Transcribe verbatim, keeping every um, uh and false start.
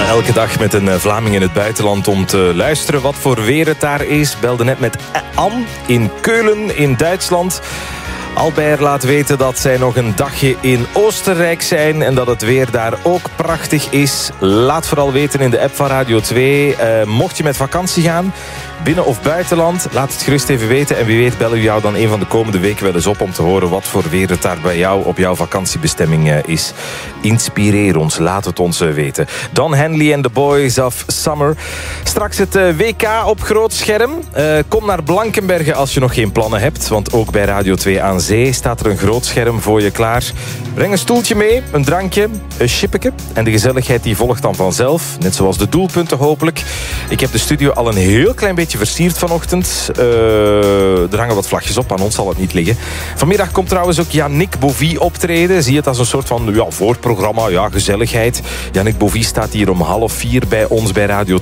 Elke dag met een Vlaming in het buitenland om te luisteren wat voor weer het daar is. Belde net met Anne in Keulen in Duitsland. Albert laat weten dat zij nog een dagje in Oostenrijk zijn en dat het weer daar ook prachtig is. Laat vooral weten in de app van Radio twee. Uh, mocht je met vakantie gaan, binnen- of buitenland, laat het gerust even weten. En wie weet bellen we jou dan een van de komende weken wel eens op om te horen wat voor weer het daar bij jou op jouw vakantiebestemming uh, is. Inspireer ons, laat het ons uh, weten. Don Henley and the Boys of Summer. Straks het uh, W K op groot scherm. Uh, kom naar Blankenberge als je nog geen plannen hebt, want ook bij Radio twee aan Zee staat er een groot scherm voor je klaar. Breng een stoeltje mee, een drankje, een chippeke. En de gezelligheid die volgt dan vanzelf. Net zoals de doelpunten hopelijk. Ik heb de studio al een heel klein beetje versierd vanochtend. Uh, er hangen wat vlagjes op, aan ons zal het niet liggen. Vanmiddag komt trouwens ook Yannick Bovy optreden. Zie het als een soort van ja, voorprogramma, ja, gezelligheid. Yannick Bovy staat hier om half vier bij ons bij Radio